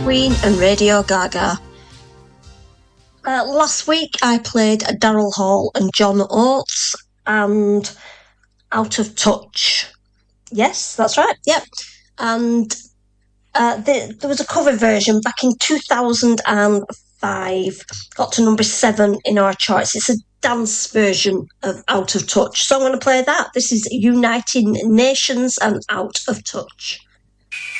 Queen and Radio Gaga. Last week I played Daryl Hall and John Oates and Out of Touch. Yes, that's right. Yep. And there was a cover version back in 2005. Got to number 7 in our charts. It's a dance version of Out of Touch. So I'm going to play that. This is United Nations and Out of Touch.